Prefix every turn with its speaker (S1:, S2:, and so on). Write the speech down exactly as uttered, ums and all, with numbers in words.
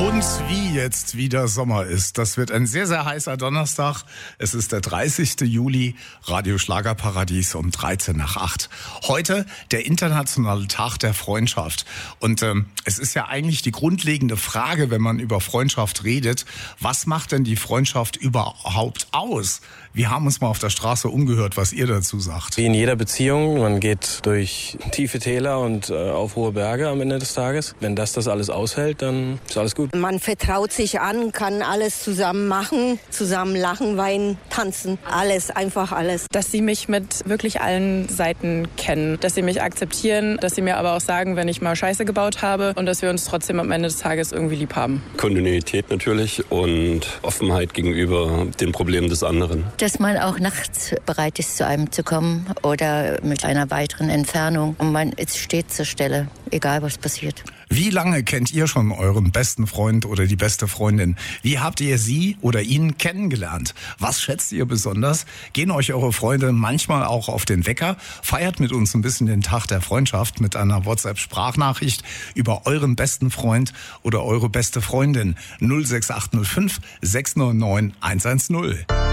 S1: Und wie jetzt wieder Sommer ist, das wird ein sehr, sehr heißer Donnerstag. Es ist der dreißigste Juli, Radio Schlagerparadies um dreizehn nach acht. Heute der internationale Tag der Freundschaft. Und ähm, es ist ja eigentlich die grundlegende Frage, wenn man über Freundschaft redet, was macht denn die Freundschaft überhaupt aus? Wir haben uns mal auf der Straße umgehört, was ihr dazu sagt.
S2: Wie in jeder Beziehung, man geht durch tiefe Täler und äh, auf hohe Berge am Ende des Tages. Wenn das das alles aushält, dann ist alles gut.
S3: Man vertraut sich an, kann alles zusammen machen, zusammen lachen, weinen, tanzen, alles, einfach alles.
S4: Dass sie mich mit wirklich allen Seiten kennen, dass sie mich akzeptieren, dass sie mir aber auch sagen, wenn ich mal Scheiße gebaut habe und dass wir uns trotzdem am Ende des Tages irgendwie lieb haben.
S5: Kontinuität natürlich und Offenheit gegenüber den Problemen des anderen.
S6: Dass man auch nachts bereit ist, zu einem zu kommen oder mit einer weiteren Entfernung und man steht zur Stelle, egal was passiert.
S1: Wie lange kennt ihr schon euren besten Freund oder die beste Freundin? Wie habt ihr sie oder ihn kennengelernt? Was schätzt ihr besonders? Gehen euch eure Freunde manchmal auch auf den Wecker? Feiert mit uns ein bisschen den Tag der Freundschaft mit einer WhatsApp-Sprachnachricht über euren besten Freund oder eure beste Freundin. null sechs acht null fünf sechs neun neun eins eins null.